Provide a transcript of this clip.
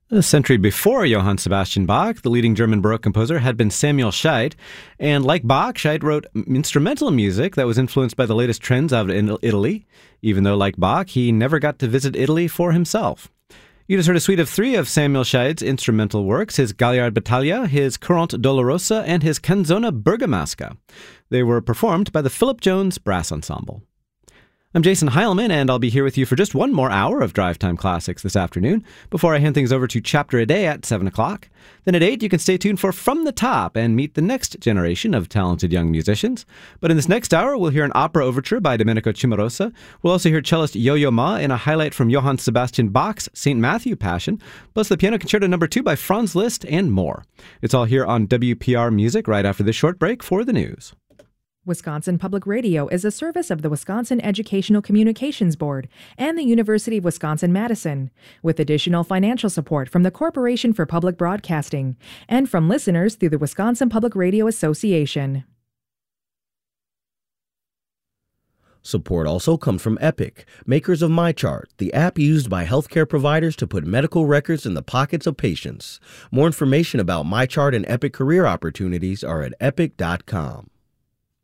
A century before Johann Sebastian Bach, the leading German Baroque composer had been Samuel Scheidt, and like Bach, Scheidt wrote instrumental music that was influenced by the latest trends out of Italy, even though, like Bach, he never got to visit Italy for himself. You just heard a suite of three of Samuel Scheidt's instrumental works, his Gagliard Battaglia, his Courante Dolorosa, and his Canzone Bergamasca. They were performed by the Philip Jones Brass Ensemble. I'm Jason Heilman, and I'll be here with you for just one more hour of Drive Time Classics this afternoon before I hand things over to Chapter a Day at 7 o'clock. Then at 8, you can stay tuned for From the Top and meet the next generation of talented young musicians. But in this next hour, we'll hear an opera overture by Domenico Cimarosa. We'll also hear cellist Yo-Yo Ma in a highlight from Johann Sebastian Bach's St. Matthew Passion, plus the Piano Concerto No. 2 by Franz Liszt, and more. It's all here on WPR Music right after this short break for the news. Wisconsin Public Radio is a service of the Wisconsin Educational Communications Board and the University of Wisconsin-Madison, with additional financial support from the Corporation for Public Broadcasting and from listeners through the Wisconsin Public Radio Association. Support also comes from Epic, makers of MyChart, the app used by healthcare providers to put medical records in the pockets of patients. More information about MyChart and Epic career opportunities are at epic.com.